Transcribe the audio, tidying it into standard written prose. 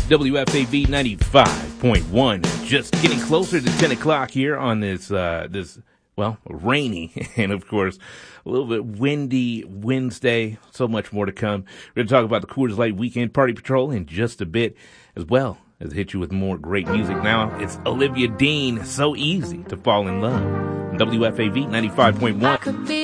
WFAV 95.1. Just getting closer to 10 o'clock here on this rainy and, of course, a little bit windy Wednesday. So much more to come. We're going to talk about the Coors Light Weekend Party Patrol in just a bit, as well as hit you with more great music. Now it's Olivia Dean, So Easy to Fall in Love. WFAV 95.1.